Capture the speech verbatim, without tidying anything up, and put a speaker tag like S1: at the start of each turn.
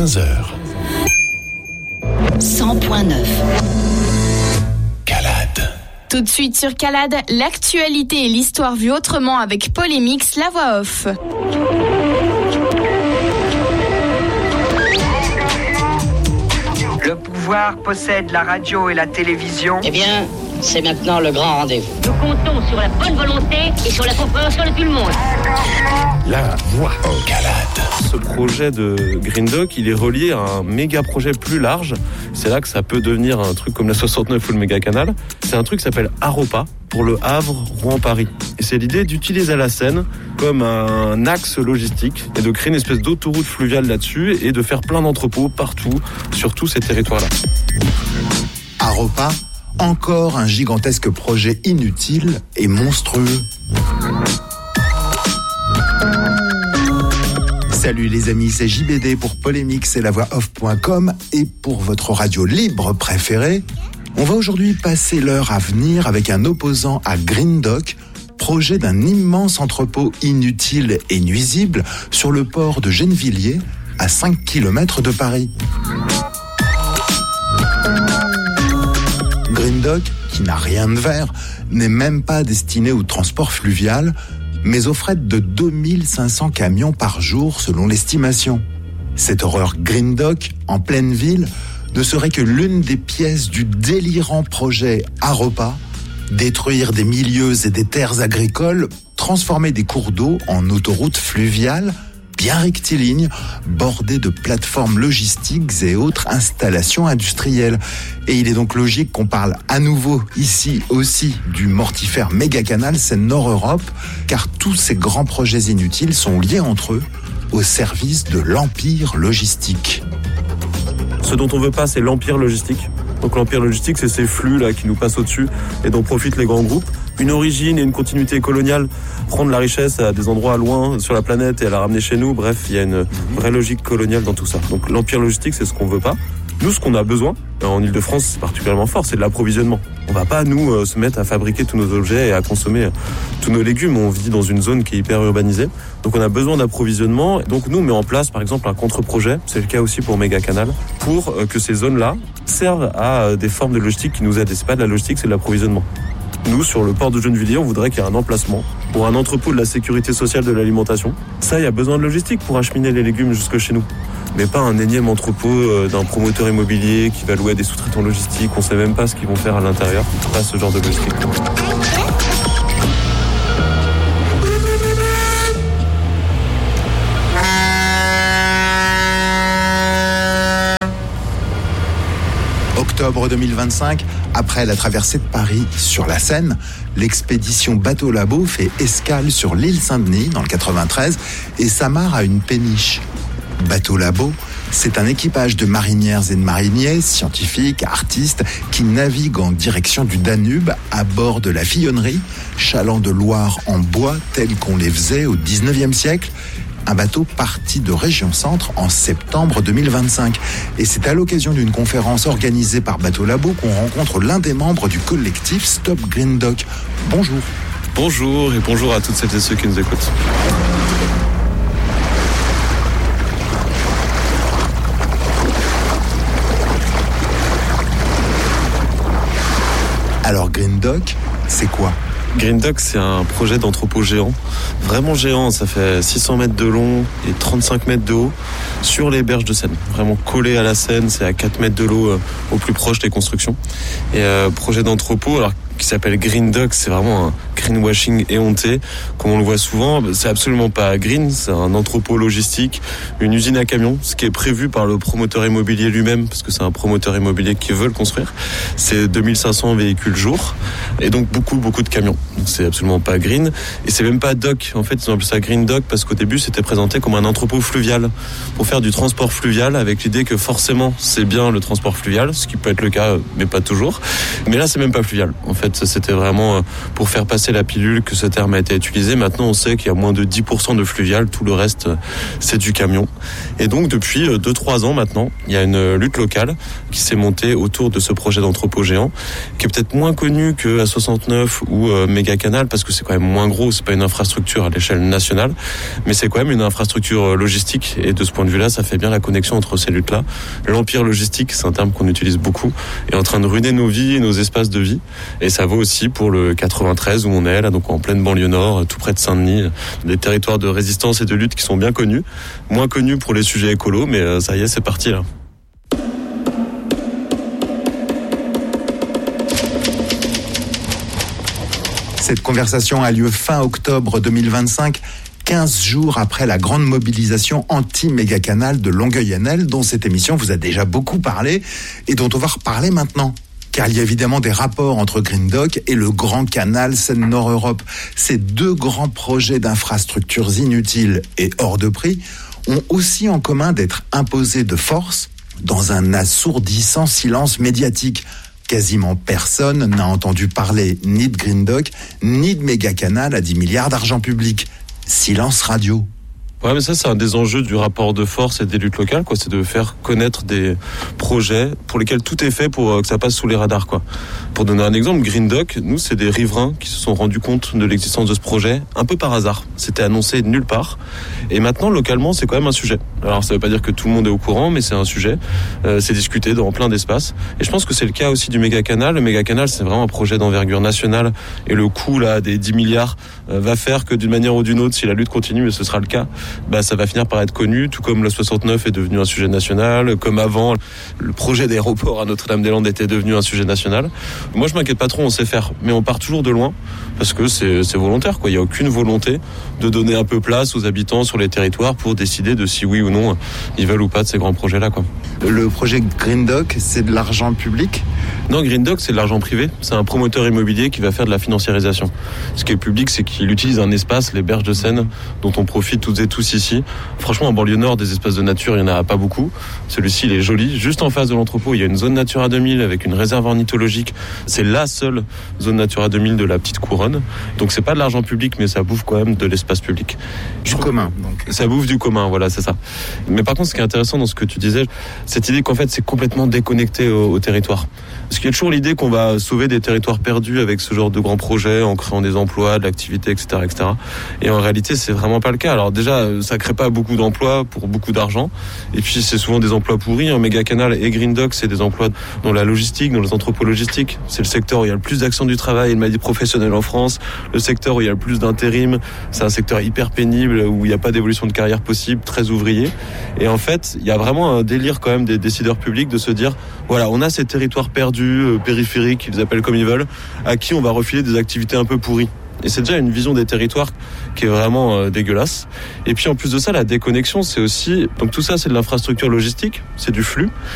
S1: quinze heures.
S2: cent point neuf.
S1: Calade.
S3: Tout de suite sur Calade, l'actualité et l'histoire vue autrement avec Polémix, la voix off.
S4: Le pouvoir possède la radio et la télévision.
S5: Eh bien, c'est maintenant le grand rendez-vous.
S6: Nous comptons sur la bonne volonté et sur la compréhension de tout le monde.
S1: La voix en Calade.
S7: Ce projet de Green Dock, il est relié à un méga projet plus large. C'est là que ça peut devenir un truc comme la soixante-neuf ou le méga canal. C'est un truc qui s'appelle Aropa pour le Havre, Rouen, Paris. Et c'est l'idée d'utiliser la Seine comme un axe logistique et de créer une espèce d'autoroute fluviale là-dessus et de faire plein d'entrepôts partout sur tous ces territoires-là.
S8: Aropa, encore un gigantesque projet inutile et monstrueux. Salut les amis, c'est J B D pour Polémix et la voix off point com et pour votre radio libre préférée. On va aujourd'hui passer l'heure à venir avec un opposant à Green Dock, projet d'un immense entrepôt inutile et nuisible sur le port de Gennevilliers, à cinq kilomètres de Paris. Green Dock, qui n'a rien de vert, n'est même pas destiné au transport fluvial, mais au fret de deux mille cinq cents camions par jour selon l'estimation. Cette horreur Green Dock, en pleine ville, ne serait que l'une des pièces du délirant projet Aropa, détruire des milieux et des terres agricoles, transformer des cours d'eau en autoroutes fluviales, bien rectilignes, bordées de plateformes logistiques et autres installations industrielles. Et il est donc logique qu'on parle à nouveau ici aussi du mortifère méga-canal Seine-Nord-Europe, car tous ces grands projets inutiles sont liés entre eux au service de l'empire logistique.
S7: Ce dont on veut pas, c'est l'empire logistique. Donc l'empire logistique, c'est ces flux là qui nous passent au-dessus et dont profitent les grands groupes. Une origine et une continuité coloniale, prendre la richesse à des endroits loin sur la planète et la ramener chez nous. Bref, il y a une vraie logique coloniale dans tout ça. Donc l'empire logistique, c'est ce qu'on veut pas. Nous, ce qu'on a besoin, en Ile-de-France, c'est particulièrement fort, c'est de l'approvisionnement. On va pas, nous, euh, se mettre à fabriquer tous nos objets et à consommer euh, tous nos légumes. On vit dans une zone qui est hyper urbanisée. Donc on a besoin d'approvisionnement. Donc nous, on met en place, par exemple, un contre-projet. C'est le cas aussi pour Méga Canal. Pour euh, que ces zones-là servent à euh, des formes de logistique qui nous aident. Et c'est pas de la logistique, c'est de l'approvisionnement. Nous, sur le port de Gennevilliers, on voudrait qu'il y ait un emplacement pour un entrepôt de la sécurité sociale de l'alimentation. Ça, il y a besoin de logistique pour acheminer les légumes jusque chez nous. Mais pas un énième entrepôt d'un promoteur immobilier qui va louer à des sous-traitants logistiques. On sait même pas ce qu'ils vont faire à l'intérieur. Pas ce genre de logistique.
S8: Octobre deux mille vingt-cinq, après la traversée de Paris sur la Seine, l'expédition Bateau Labo fait escale sur l'île Saint-Denis, dans le quatre-vingt-treize, et s'amarre à une péniche. Bateau Labo, c'est un équipage de marinières et de mariniers, scientifiques, artistes, qui naviguent en direction du Danube à bord de la Fillonnerie, chaland de Loire en bois tel qu'on les faisait au dix-neuvième siècle. Un bateau parti de Région Centre en septembre deux mille vingt-cinq. Et c'est à l'occasion d'une conférence organisée par Bateau Labo qu'on rencontre l'un des membres du collectif Stop Green Dock. Bonjour.
S7: Bonjour et bonjour à toutes celles et ceux qui nous écoutent.
S8: Alors Green Dock, c'est quoi ?
S7: Green Dock, c'est un projet d'entrepôt géant, vraiment géant, ça fait six cents mètres de long et trente-cinq mètres de haut sur les berges de Seine, vraiment collé à la Seine, c'est à quatre mètres de l'eau euh, au plus proche des constructions. Et euh, projet d'entrepôt, alors qui s'appelle Green Dock, c'est vraiment un greenwashing éhonté, comme on le voit souvent. C'est absolument pas green, c'est un entrepôt logistique, une usine à camions, ce qui est prévu par le promoteur immobilier lui-même, parce que c'est un promoteur immobilier qui veut le construire. C'est deux mille cinq cents véhicules jour, et donc beaucoup, beaucoup de camions. Donc c'est absolument pas green, et c'est même pas dock. En fait, ils ont appelé ça Green Dock parce qu'au début, c'était présenté comme un entrepôt fluvial, pour faire du transport fluvial, avec l'idée que forcément, c'est bien le transport fluvial, ce qui peut être le cas, mais pas toujours. Mais là, c'est même pas fluvial. En fait, c'était vraiment pour faire passer la pilule que ce terme a été utilisé. Maintenant, on sait qu'il y a moins de dix pour cent de fluvial, tout le reste, c'est du camion. Et donc, depuis deux trois ans maintenant, il y a une lutte locale qui s'est montée autour de ce projet d'entrepôt géant, qui est peut-être moins connu que A soixante-neuf ou euh, Mégacanal, parce que c'est quand même moins gros, c'est pas une infrastructure à l'échelle nationale, mais c'est quand même une infrastructure logistique, et de ce point de vue-là, ça fait bien la connexion entre ces luttes-là. L'empire logistique, c'est un terme qu'on utilise beaucoup, est en train de ruiner nos vies et nos espaces de vie, et ça vaut aussi pour le quatre-vingt-treize où on est là, donc en pleine banlieue nord, tout près de Saint-Denis, des territoires de résistance et de lutte qui sont bien connus, moins connus pour les sujets écolos, mais ça y est, c'est parti là.
S8: Cette conversation a lieu fin octobre deux mille vingt-cinq, quinze jours après la grande mobilisation anti-mégacanal de Longueuil-Annel, dont cette émission vous a déjà beaucoup parlé et dont on va reparler maintenant. Car il y a évidemment des rapports entre Green Dock et le Grand Canal Seine-Nord-Europe. Ces deux grands projets d'infrastructures inutiles et hors de prix ont aussi en commun d'être imposés de force dans un assourdissant silence médiatique. Quasiment personne n'a entendu parler ni de Green Dock, ni de Mégacanal à dix milliards d'argent public. Silence radio.
S7: Ouais, mais ça, c'est un des enjeux du rapport de force et des luttes locales, quoi. C'est de faire connaître des projets pour lesquels tout est fait pour que ça passe sous les radars, quoi. Pour donner un exemple, Green Dock, nous, c'est des riverains qui se sont rendus compte de l'existence de ce projet un peu par hasard. C'était annoncé de nulle part. Et maintenant, localement, c'est quand même un sujet. Alors, ça veut pas dire que tout le monde est au courant, mais c'est un sujet. Euh, c'est discuté dans plein d'espaces. Et je pense que c'est le cas aussi du Mégacanal. Le Mégacanal, c'est vraiment un projet d'envergure nationale. Et le coût, là, des dix milliards, euh, va faire que d'une manière ou d'une autre, si la lutte continue, et ce sera le cas, bah, ça va finir par être connu, tout comme le soixante-neuf est devenu un sujet national, comme avant, le projet d'aéroport à Notre-Dame-des-Landes était devenu un sujet national. Moi, je m'inquiète pas trop, on sait faire, mais on part toujours de loin, parce que c'est, c'est volontaire, quoi. Il n'y a aucune volonté de donner un peu place aux habitants sur les territoires pour décider de si oui ou non ils veulent ou pas de ces grands projets-là, quoi.
S8: Le projet Green Dock, c'est de l'argent public ?
S7: Non, Green Dock, c'est de l'argent privé. C'est un promoteur immobilier qui va faire de la financiarisation. Ce qui est public, c'est qu'il utilise un espace, les berges de Seine, dont on profite toutes et tous ici. Franchement, en banlieue nord, des espaces de nature, il n'y en a pas beaucoup. Celui-ci, il est joli. Juste en face de l'entrepôt, il y a une zone Natura deux mille avec une réserve ornithologique. C'est la seule zone Natura deux mille de la petite couronne. Donc, c'est pas de l'argent public, mais ça bouffe quand même de l'espace public.
S8: Du commun, donc.
S7: Ça bouffe du commun, voilà, c'est ça. Mais par contre, ce qui est intéressant dans ce que tu disais, cette idée qu'en fait, c'est complètement déconnecté au, au territoire. Parce qu'il y a toujours l'idée qu'on va sauver des territoires perdus avec ce genre de grands projets, en créant des emplois, de l'activité, et cetera, et cetera. Et en réalité, c'est vraiment pas le cas. Alors déjà, ça crée pas beaucoup d'emplois pour beaucoup d'argent. Et puis, c'est souvent des emplois pourris. Hein. Mégacanal et Green Dock, c'est des emplois dans la logistique, dans les entrepôts logistiques. C'est le secteur où il y a le plus d'actions du travail et de maladie professionnelle en France. Le secteur où il y a le plus d'intérim. C'est un secteur hyper pénible, où il n'y a pas d'évolution de carrière possible, très ouvrier. Et en fait, il y a vraiment un délire quand même des décideurs publics de se dire, voilà, on a ces territoires perdus, euh, périphériques, ils les appellent comme ils veulent, à qui on va refiler des activités un peu pourries. Et c'est déjà une vision des territoires qui est vraiment euh, dégueulasse. Et puis en plus de ça, la déconnexion, c'est aussi... Donc tout ça, c'est de l'infrastructure logistique, c'est du flux.